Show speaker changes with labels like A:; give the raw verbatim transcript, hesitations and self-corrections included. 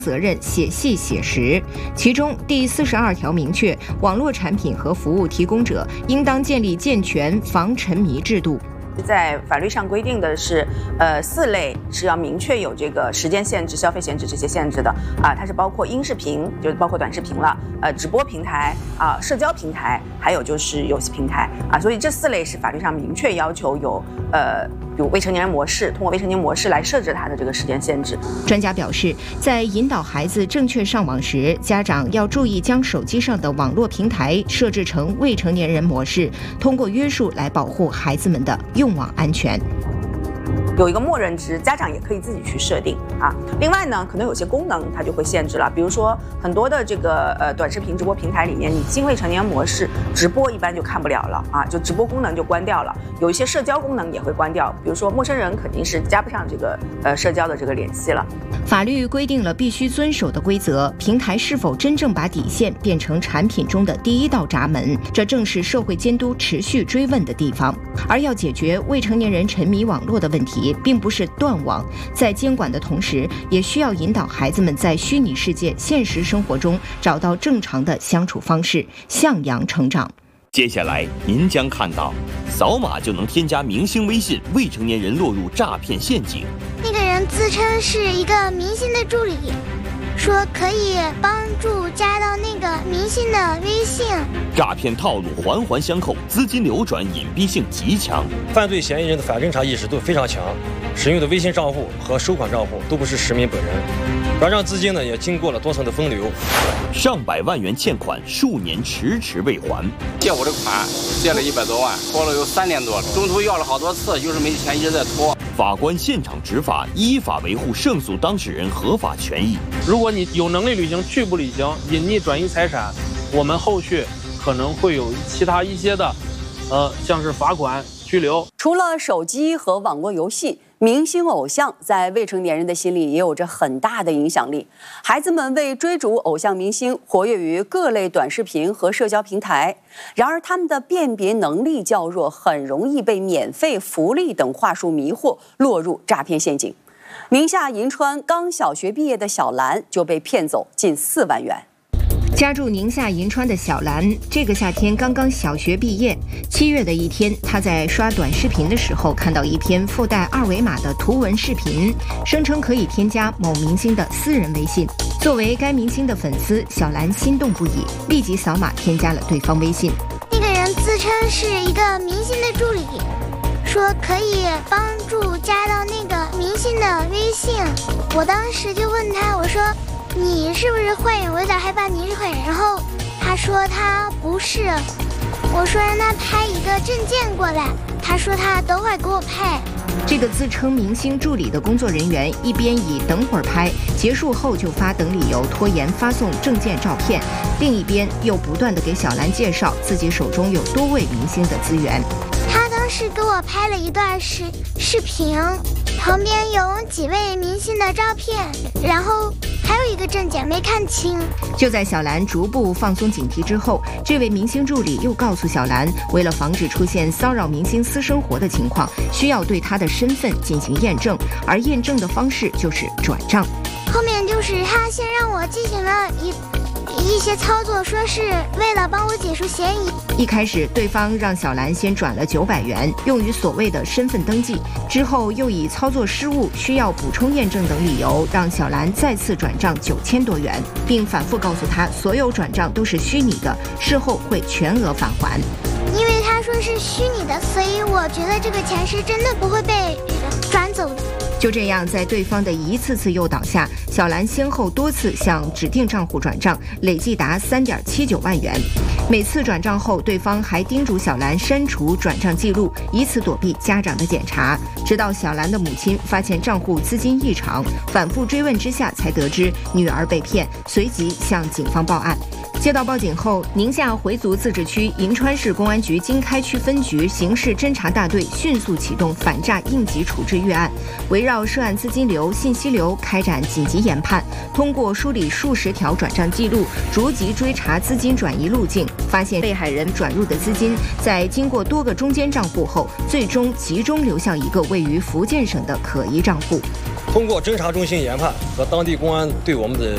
A: 责任写细写实，其中第四十二条明确，网络产品和服务提供者应当建立健全防沉迷制度。
B: 在法律上规定的是，呃，四类是要明确有这个时间限制、消费限制这些限制的啊，它是包括音视频，就是包括短视频了，呃，直播平台啊、社交平台，还有就是游戏平台啊，所以这四类是法律上明确要求有呃。比如未成年人模式，通过未成年模式来设置它的这个时间限制。
A: 专家表示，在引导孩子正确上网时，家长要注意将手机上的网络平台设置成未成年人模式，通过约束来保护孩子们的用网安全。
B: 有一个默认值，家长也可以自己去设定啊。另外呢，可能有些功能它就会限制了，比如说很多的这个呃短视频直播平台里面，你进未成年模式直播一般就看不了了啊，就直播功能就关掉了。有一些社交功能也会关掉，比如说陌生人肯定是加不上这个呃社交的这个联系了。
A: 法律规定了必须遵守的规则，平台是否真正把底线变成产品中的第一道闸门，这正是社会监督持续追问的地方。而要解决未成年人沉迷网络的问题，并不是断网，在监管的同时，也需要引导孩子们在虚拟世界、现实生活中找到正常的相处方式，向阳成长。
C: 接下来您将看到，扫码就能添加明星微信，未成年人落入诈骗陷阱。
D: 那个人自称是一个明星的助理，说可以帮助加到那个明星的微信。
C: 诈骗套路环环相扣，资金流转隐蔽性极强，
E: 犯罪嫌疑人的反侦查意识都非常强，使用的微信账户和收款账户都不是实名本人，转账资金呢也经过了多层的分流，
C: 上百万元欠款数年迟迟未还。
F: 借我的款借了一百多万，拖了有三年多了，中途要了好多次，就是没钱一直在拖。
C: 法官现场执法，依法维护胜诉当事人合法权益。
G: 如果你有能力履行，拒不履行，隐匿转移财产，我们后续可能会有其他一些的，呃，像是罚款、拘留。
H: 除了手机和网络游戏，明星偶像在未成年人的心里也有着很大的影响力。孩子们为追逐偶像明星，活跃于各类短视频和社交平台。然而，他们的辨别能力较弱，很容易被免费、福利等话术迷惑，落入诈骗陷阱。宁夏银川刚小学毕业的小兰就被骗走近四万元。
A: 家住宁夏银川的小兰，这个夏天刚刚小学毕业。七月的一天，她在刷短视频的时候，看到一篇附带二维码的图文视频，声称可以添加某明星的私人微信。作为该明星的粉丝，小兰心动不已，立即扫码添加了对方微信。
D: 那个人自称是一个明星的助理，说可以帮助加到那个明星的微信。我当时就问他，我说你是不是坏人？我有点害怕你是坏人。然后他说他不是，我说让他拍一个证件过来，他说他等会儿给我拍。
A: 这个自称明星助理的工作人员一边以等会儿拍，结束后就发等理由拖延发送证件照片，另一边又不断地给小兰介绍自己手中有多位明星的资源。
D: 他当时给我拍了一段视视频，旁边有几位明星的照片，然后还有一个证件没看清。
A: 就在小兰逐步放松警惕之后，这位明星助理又告诉小兰，为了防止出现骚扰明星私生活的情况，需要对他的身份进行验证，而验证的方式就是转账。
D: 后面就是他先让我进行了一一些操作，说是为了帮我解除嫌疑。
A: 一开始，对方让小兰先转了九百元，用于所谓的身份登记，之后又以操作失误、需要补充验证等理由，让小兰再次转账九千多元，并反复告诉她，所有转账都是虚拟的，事后会全额返还。
D: 因为他说是虚拟的，所以我觉得这个钱是真的不会被转走的。
A: 就这样，在对方的一次次诱导下，小兰先后多次向指定账户转账，累计达三点七九万元。每次转账后，对方还叮嘱小兰删除转账记录，以此躲避家长的检查。直到小兰的母亲发现账户资金异常，反复追问之下，才得知女儿被骗，随即向警方报案。接到报警后，宁夏回族自治区银川市公安局经开区分局刑事侦查大队迅速启动反诈应急处置预案，围绕涉案资金流、信息流开展紧急研判，通过梳理数十条转账记录，逐级追查资金转移路径，发现被害人转入的资金在经过多个中间账户后，最终集中流向一个位于福建省的可疑账户。
E: 通过侦查中心研判和当地公安对我们的